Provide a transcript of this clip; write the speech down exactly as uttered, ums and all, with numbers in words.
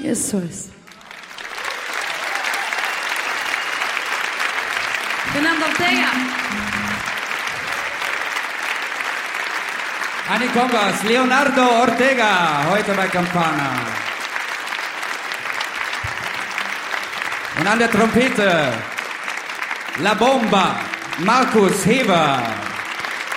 Eso es. Fernando Ortega. An den Kongas, Leonardo Ortega, heute bei Campana. Und an der Trompete, La Bomba, Markus Heber.